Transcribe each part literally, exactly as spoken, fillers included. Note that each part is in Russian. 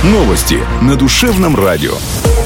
Новости на душевном радио.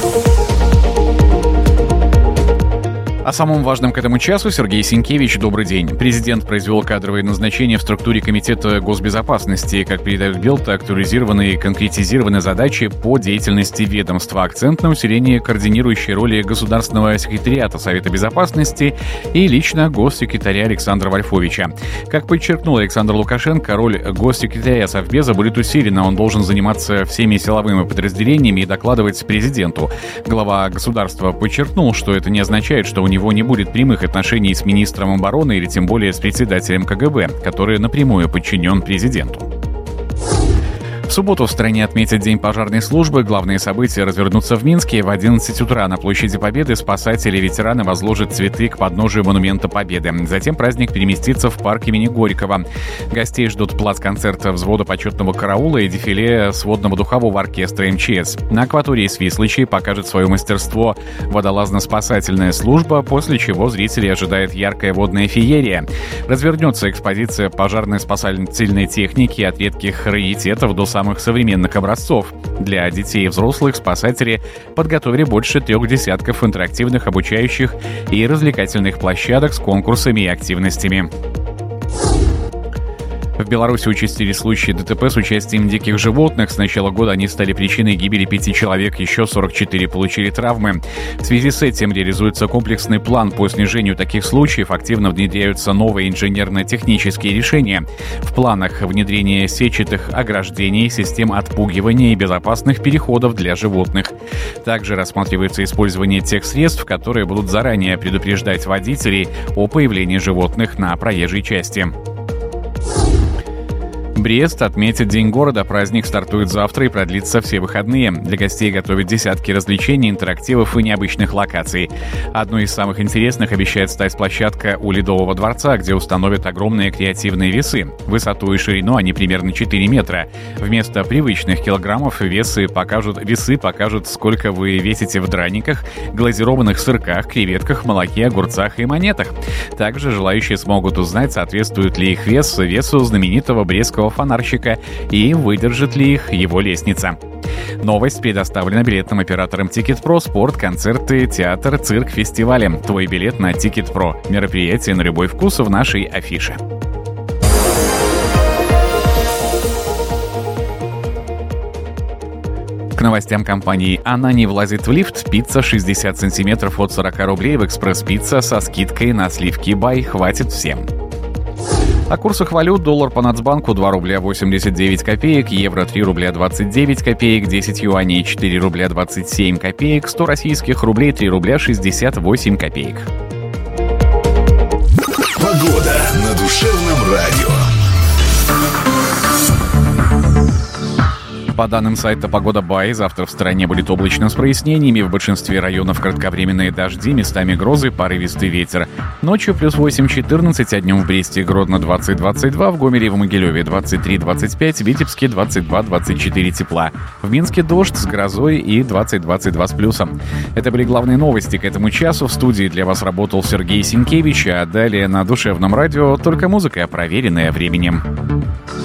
О самом важном к этому часу Сергей Сенкевич. Добрый день. Президент произвел кадровые назначения в структуре Комитета госбезопасности. Как передает Белта, актуализированы и конкретизированы задачи по деятельности ведомства. Акцент на усилении координирующей роли Государственного секретариата Совета Безопасности и лично госсекретаря Александра Вольфовича. Как подчеркнул Александр Лукашенко, роль госсекретаря Совбеза будет усилена. Он должен заниматься всеми силовыми подразделениями и докладывать президенту. Глава государства подчеркнул, что это не означает, что у него У него не будет прямых отношений с министром обороны или тем более с председателем ка гэ бэ, который напрямую подчинен президенту. В субботу в стране отметят День пожарной службы. Главные события развернутся в Минске. В одиннадцать утра на площади Победы спасатели и ветераны возложат цветы к подножию монумента Победы. Затем праздник переместится в парк имени Горького. Гостей ждут плац-концерта взвода почетного караула и дефиле сводного духового оркестра эм че эс. На акватории Свислочи покажет свое мастерство водолазно-спасательная служба, после чего зрителей ожидает яркая водная феерия. Развернется экспозиция пожарно-спасательной техники от редких раритетов до самых современных образцов. Для детей и взрослых спасатели подготовили больше трех десятков интерактивных обучающих и развлекательных площадок с конкурсами и активностями. В Беларуси участились случаи дэ тэ пэ с участием диких животных. С начала года они стали причиной гибели пяти человек, еще сорок четыре получили травмы. В связи с этим реализуется комплексный план по снижению таких случаев, активно внедряются новые инженерно-технические решения. В планах внедрение сетчатых ограждений, систем отпугивания и безопасных переходов для животных. Также рассматривается использование тех средств, которые будут заранее предупреждать водителей о появлении животных на проезжей части. Брест отметит День города. Праздник стартует завтра и продлится все выходные. Для гостей готовят десятки развлечений, интерактивов и необычных локаций. Одной из самых интересных обещает стать площадка у Ледового дворца, где установят огромные креативные весы. Высоту и ширину они примерно четыре метра. Вместо привычных килограммов весы покажут, весы покажут, сколько вы весите в драниках, глазированных сырках, креветках, молоке, огурцах и монетах. Также желающие смогут узнать, соответствует ли их вес весу знаменитого брестского фонарщика и выдержит ли их его лестница. Новость предоставлена билетным оператором Ticket.Pro. Спорт, концерты, театр, цирк, фестивали. Твой билет на Ticket.Pro. Мероприятие на любой вкус в нашей афише. К новостям компании. Она не влазит в лифт. Пицца шестьдесят сантиметров от сорок рублей в Экспресс-пицца со скидкой на сливки бай. Хватит всем. О курсах валют: доллар по Нацбанку два рубля восемьдесят девять копеек, евро три рубля двадцать девять копеек, десять юаней четыре рубля двадцать семь копеек, сто российских рублей три рубля шестьдесят восемь копеек. Погода на душевном радио. По данным сайта «Погода Бай», завтра в стране будет облачно с прояснениями. В большинстве районов кратковременные дожди, местами грозы, порывистый ветер. Ночью плюс восемь четырнадцать, а днем в Бресте и Гродно двадцать двадцать два, в Гомеле и в Могилеве двадцать три двадцать пять, в Витебске двадцать два двадцать четыре тепла. В Минске дождь с грозой и двадцать двадцать два с плюсом. Это были главные новости к этому часу. В студии для вас работал Сергей Сенкевич, а далее на душевном радио только музыка, проверенная временем.